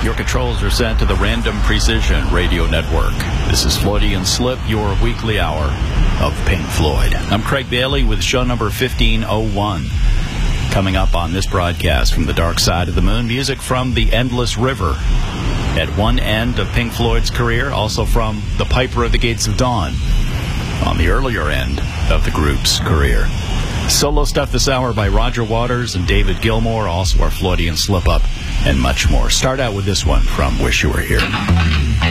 Your controls are set to the Random Precision Radio Network. This is Floydian Slip, your weekly hour of Pink Floyd. I'm Craig Bailey with show number 1501. Coming up on this broadcast from the Dark Side of the Moon, music from The Endless River. At one end of Pink Floyd's career, also from The Piper of the Gates of Dawn, on the earlier end of the group's career. Solo stuff this hour by Roger Waters and David Gilmour, also our Floydian Slip-Up, and much more. Start out with this one from Wish You Were Here.